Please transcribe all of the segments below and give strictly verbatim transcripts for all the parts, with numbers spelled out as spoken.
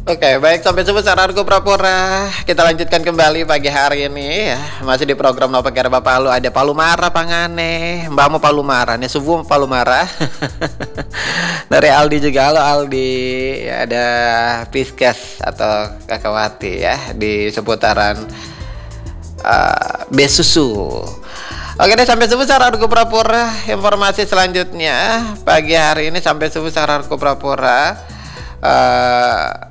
Oke, baik, sampai subuh saranku Prapura. Kita lanjutkan kembali pagi hari ini ya. Masih di program Napa Kira Bapak Palu, ada Palu Mara pangane. Mbak mau Palu Mara nih, subuh Palu Mara. Dari Aldi juga, halo Aldi. Ya, ada Piskes atau Kakawati ya di seputaran uh, Besusu. Oke deh, sampai subuh saranku Prapura. Informasi selanjutnya pagi hari ini sampai subuh saranku Prapura. Uh,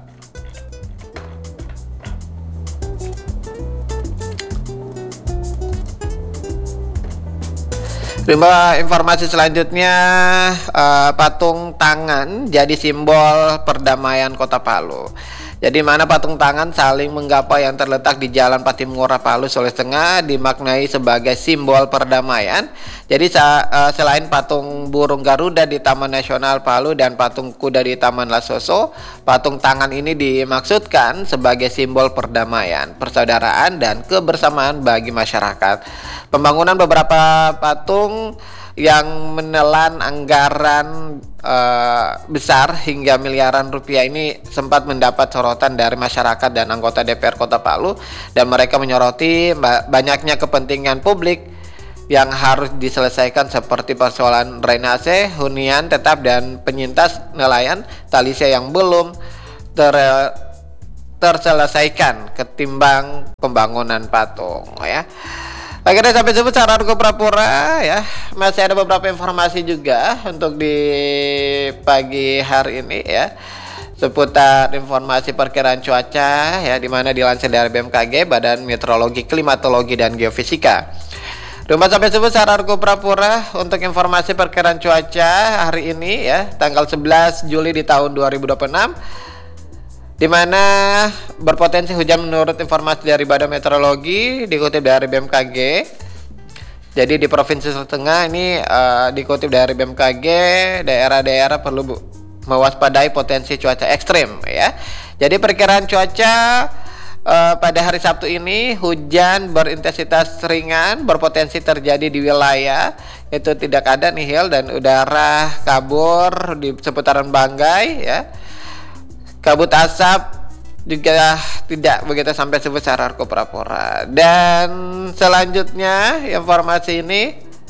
Terima informasi selanjutnya, uh, patung tangan jadi simbol perdamaian Kota Palu. Jadi mana patung tangan saling menggapai yang terletak di Jalan Patimura Palu, Sulawesi Tengah dimaknai sebagai simbol perdamaian. Jadi uh, selain patung burung Garuda di Taman Nasional Palu dan patung kuda di Taman Lasoso, patung tangan ini dimaksudkan sebagai simbol perdamaian, persaudaraan dan kebersamaan bagi masyarakat. Pembangunan beberapa patung yang menelan anggaran uh, besar hingga miliaran rupiah ini sempat mendapat sorotan dari masyarakat dan anggota D P R Kota Palu, dan mereka menyoroti banyaknya kepentingan publik yang harus diselesaikan seperti persoalan drainase, hunian tetap dan penyintas nelayan Talisia yang belum ter terselesaikan ketimbang pembangunan patung ya. Akhirnya sampai sebut saranku Prapura ya. Masih ada beberapa informasi juga untuk di pagi hari ini ya, seputar informasi perkiraan cuaca ya, dimana dilansir dari B M K G, Badan Meteorologi, Klimatologi dan Geofisika. Rumah sampai sebut saranku Prapura untuk informasi perkiraan cuaca hari ini ya, tanggal sebelas Juli di tahun dua ribu dua puluh enam, di mana berpotensi hujan menurut informasi dari Badan Meteorologi dikutip dari B M K G. Jadi di Provinsi Sulawesi Tengah ini uh, dikutip dari B M K G, daerah-daerah perlu mewaspadai potensi cuaca ekstrim ya. Jadi perkiraan cuaca uh, pada hari Sabtu ini, hujan berintensitas ringan berpotensi terjadi di wilayah itu tidak ada nihil dan udara kabur di seputaran Banggai ya. Kabut asap juga tidak begitu sampai sebesar Arko Prapura. Dan selanjutnya informasi ini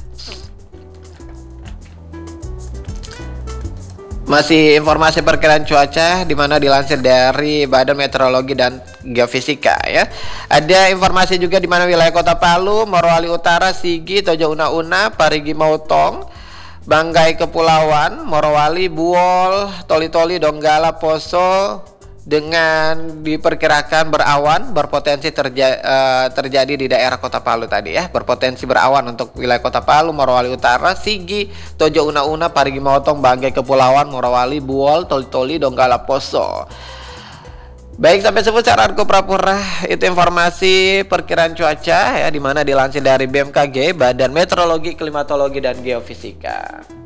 masih informasi perkiraan cuaca, di mana dilansir dari Badan Meteorologi dan Geofisika ya. Ada informasi juga di mana wilayah Kota Palu, Morowali Utara, Sigi, Tojo Una-Una, Parigi Mautong, Banggai Kepulauan, Morowali, Buol, Toli-Toli, Donggala, Poso dengan diperkirakan berawan berpotensi terja uh, terjadi di daerah Kota Palu tadi ya, berpotensi berawan untuk wilayah Kota Palu, Morowali Utara, Sigi, Tojo Una-Una, Parigi Motong, Banggai Kepulauan, Morowali, Buol, Toli-Toli, Donggala, Poso. Baik, sampai sebut saranku Prapura, itu informasi perkiraan cuaca ya, dimana dilansir dari B M K G, Badan Meteorologi, Klimatologi dan Geofisika.